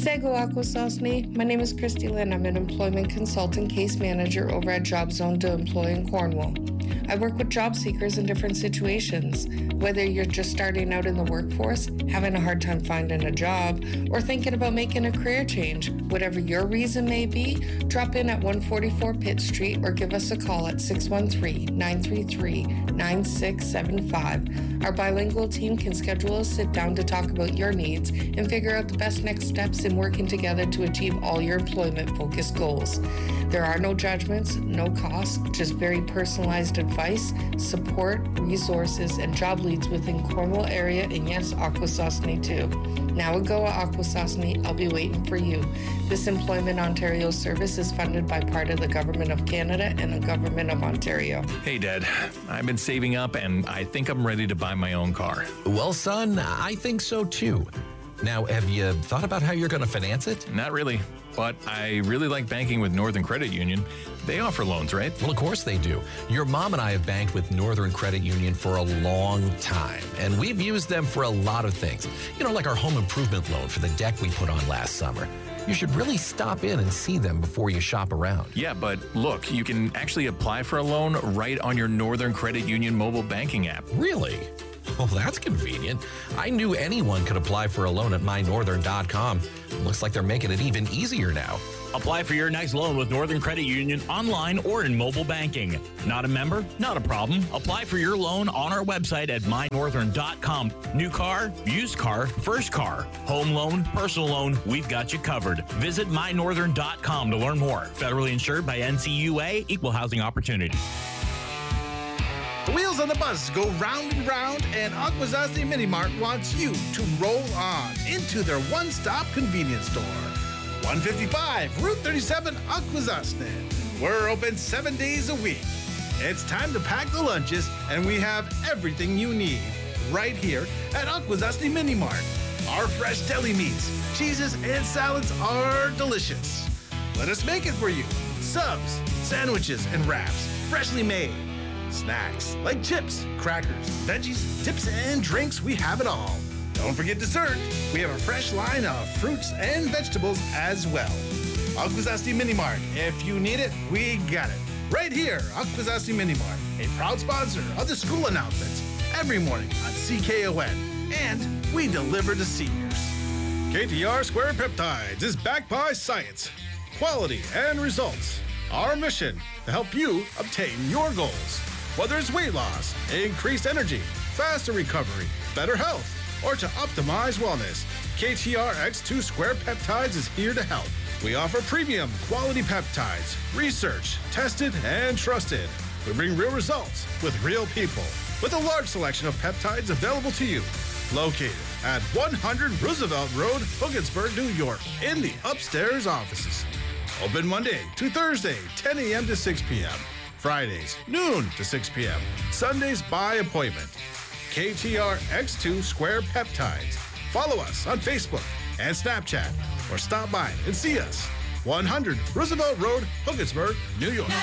Sego Akwesasne. My name is Christy Lynn. I'm an employment consultant case manager over at Job Zone to Employ in Cornwall. I work with job seekers in different situations. Whether you're just starting out in the workforce, having a hard time finding a job, or thinking about making a career change, whatever your reason may be, drop in at 144 Pitt Street or give us a call at 613-933-9675. Our bilingual team can schedule a sit down to talk about your needs and figure out the best next steps in working together to achieve all your employment-focused goals. There are no judgments, no costs, just very personalized advice, support, resources, and job leads within Cornwall area, and yes, Akwesasne too. Now Agoa Akwesasne, I'll be waiting for you. This Employment Ontario service is funded by part of the Government of Canada and the Government of Ontario. Hey, Dad. I've been saving up, and I think I'm ready to buy my own car. Well, son, I think so too. Now, have you thought about how you're going to finance it? Not really, but I really like banking with Northern Credit Union. They offer loans, right? Well, of course they do. Your mom and I have banked with Northern Credit Union for a long time, and we've used them for a lot of things. You know, like our home improvement loan for the deck we put on last summer. You should really stop in and see them before you shop around. Yeah, but look, you can actually apply for a loan right on your Northern Credit Union mobile banking app. Really? Well, that's convenient. I knew anyone could apply for a loan at mynorthern.com. Looks like they're making it even easier now. Apply for your next loan with Northern Credit Union online or in mobile banking. Not a member? Not a problem. Apply for your loan on our website at mynorthern.com. New car, used car, first car, home loan, personal loan, we've got you covered. Visit mynorthern.com to learn more. Federally insured by NCUA, Equal Housing Opportunity. The wheels on the bus go round and round, and Akwesasne Mini Mart wants you to roll on into their one-stop convenience store. 155 Route 37, Akwesasne. We're open 7 days a week. It's time to pack the lunches, and we have everything you need right here at Akwesasne Mini Mart. Our fresh deli meats, cheeses, and salads are delicious. Let us make it for you. Subs, sandwiches, and wraps, freshly made. Snacks like chips, crackers, veggies, dips, and drinks, we have it all. Don't forget dessert. We have a fresh line of fruits and vegetables as well. Akwesasne Mini Mart. If you need it, we got it. Right here, Akwesasne Mini Mart, a proud sponsor of the school announcements every morning on CKON. And we deliver to seniors. KTR Square Peptides is backed by science, quality, and results. Our mission to help you obtain your goals. Whether it's weight loss, increased energy, faster recovery, better health, or to optimize wellness, KTR X2 Square Peptides is here to help. We offer premium quality peptides, research, tested, and trusted. We bring real results with real people, with a large selection of peptides available to you. Located at 100 Roosevelt Road, Hogansburg, New York, in the upstairs offices. Open Monday to Thursday, 10 a.m. to 6 p.m. Fridays, noon to 6 p.m. Sundays by appointment. KTR X2 Square Peptides. Follow us on Facebook and Snapchat, or stop by and see us. 100 Roosevelt Road, Hogansburg, New York.